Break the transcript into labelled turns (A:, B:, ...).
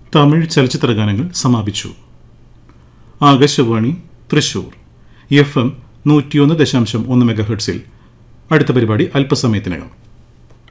A: തമിഴ് ചലച്ചിത്ര ഗാനങ്ങൾ സമാപിച്ചു. Akashvani Thrissur FM 101.1 MHz. അടുത്ത പരിപാടി അല്പസമയത്തിനകം.